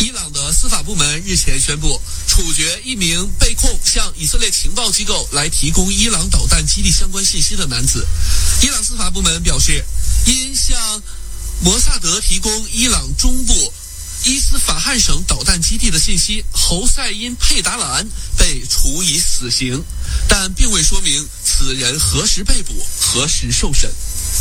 伊朗的司法部门日前宣布，处决一名被控向以色列情报机构来提供伊朗导弹基地相关信息的男子。伊朗司法部门表示，因向摩萨德提供伊朗中部伊斯法罕省导弹基地的信息，侯赛因·佩达兰被处以死刑，但并未说明此人何时被捕、何时受审。